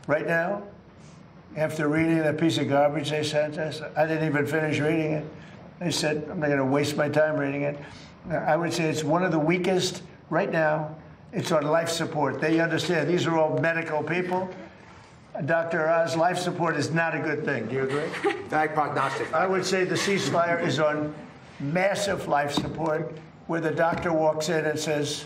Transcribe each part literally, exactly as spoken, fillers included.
right now, after reading that piece of garbage they sent us, I didn't even finish reading it. They said, I'm not going to waste my time reading it. I would say it's one of the weakest right now. It's on life support. They understand these are all medical people. Doctor Oz, life support is not a good thing. Do you agree? Bad prognostic. I would say the ceasefire is on massive life support, where the doctor walks in and says,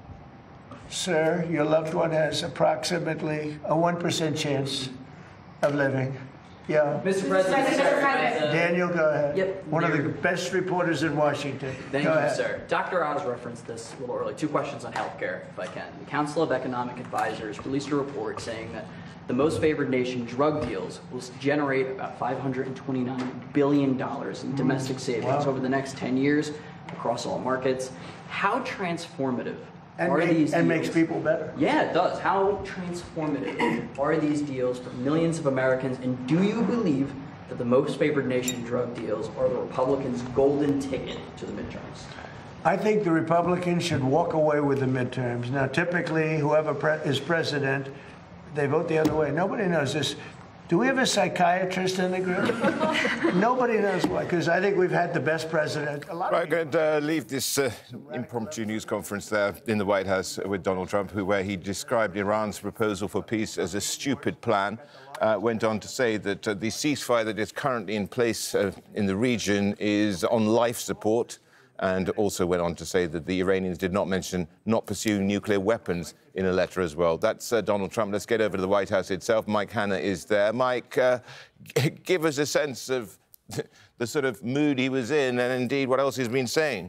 sir, your loved one has approximately a one percent chance of living. Yeah. Mister President, sir. Daniel, go ahead. Yep. One of the best reporters in Washington. Thank go you, ahead. sir. Doctor Oz referenced this a little early. Two questions on healthcare, if I can. The Council of Economic Advisors released a report saying that the most favored nation drug deals will generate about five hundred twenty-nine billion dollars in domestic savings Wow. over the next ten years across all markets. How transformative And, are make, these and deals? makes people better. Yeah, it does. How transformative are these deals for millions of Americans? And do you believe that the most favored nation drug deals are the Republicans' golden ticket to the midterms? I think the Republicans should walk away with the midterms. Now, typically, whoever pre is president, they vote the other way. Nobody knows this. Do we have a psychiatrist in the group? Nobody knows why, because I think we've had the best president. A lot Right, of going to uh, leave this uh, impromptu news conference there in the White House with Donald Trump, who, where he described Iran's proposal for peace as a stupid plan, uh, went on to say that uh, the ceasefire that is currently in place uh, in the region is on life support, and also went on to say that the Iranians did not mention not pursuing nuclear weapons in a letter as well. That's uh, Donald Trump. Let's get over to the White House itself. Mike Hanna is there. Mike, uh, give us a sense of the sort of mood he was in and indeed what else he's been saying.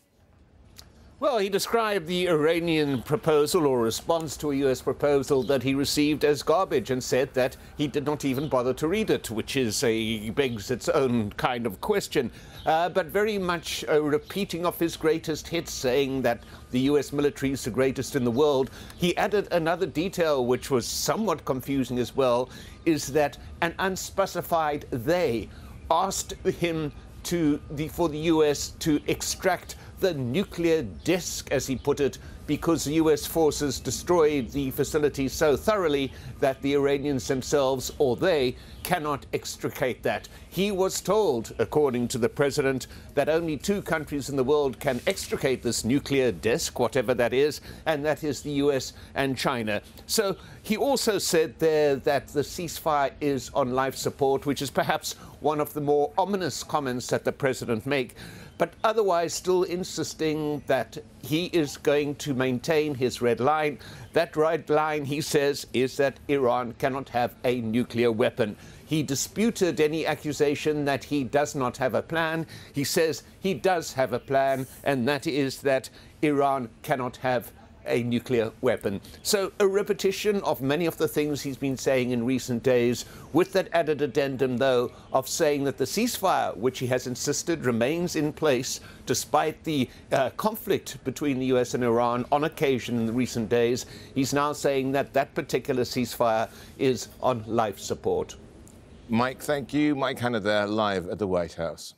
Well, he described the Iranian proposal or response to a U S proposal that he received as garbage and said that he did not even bother to read it, which is a begs its own kind of question. Uh, but very much a repeating of his greatest hits, saying that the U S military is the greatest in the world. He added another detail which was somewhat confusing as well, is that an unspecified they asked him to the, for the U S to extract the nuclear disk, as he put it, because the U S forces destroyed the facility so thoroughly that the Iranians themselves, or they, cannot extricate that. He was told, according to the president, that only two countries in the world can extricate this nuclear disk, whatever that is, and that is the U S and China. So he also said there that the ceasefire is on life support, which is perhaps one of the more ominous comments that the president make, but otherwise still insisting that he is going to maintain his red line. That red line, he says, is that Iran cannot have a nuclear weapon. He disputed any accusation that he does not have a plan. He says he does have a plan, and that is that Iran cannot have a nuclear weapon. So a repetition of many of the things he's been saying in recent days, with that added addendum, though, of saying that the ceasefire, which he has insisted remains in place despite the uh, conflict between the U S and Iran on occasion in the recent days. He's now saying that that particular ceasefire is on life support. Mike, thank you. Mike Hanna there, live at the White House.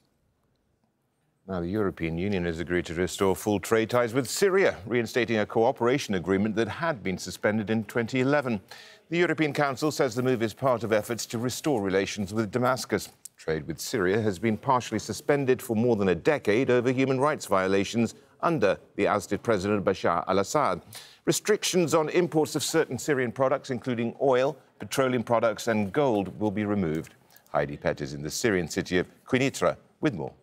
Now, the European Union has agreed to restore full trade ties with Syria, reinstating a cooperation agreement that had been suspended in twenty eleven. The European Council says the move is part of efforts to restore relations with Damascus. Trade with Syria has been partially suspended for more than a decade over human rights violations under the ousted President Bashar al-Assad. Restrictions on imports of certain Syrian products, including oil, petroleum products and gold, will be removed. Heidi Pett is in the Syrian city of Quneitra with more.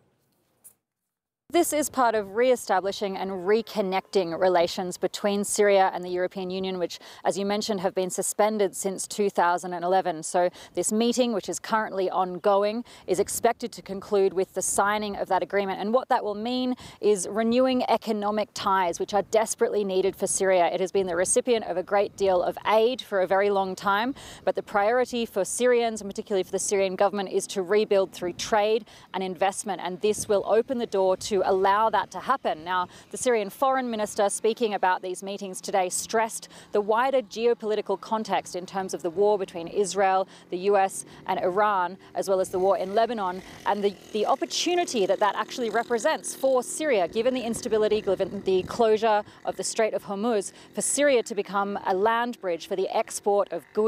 This is part of re-establishing and reconnecting relations between Syria and the European Union, which, as you mentioned, have been suspended since two thousand eleven. So this meeting, which is currently ongoing, is expected to conclude with the signing of that agreement. And what that will mean is renewing economic ties, which are desperately needed for Syria. It has been the recipient of a great deal of aid for a very long time, but the priority for Syrians, and particularly for the Syrian government, is to rebuild through trade and investment. And this will open the door to allow that to happen. Now, the Syrian foreign minister, speaking about these meetings today, stressed the wider geopolitical context in terms of the war between Israel, the U S and Iran, as well as the war in Lebanon, and the, the opportunity that that actually represents for Syria, given the instability, given the closure of the Strait of Hormuz, for Syria to become a land bridge for the export of goods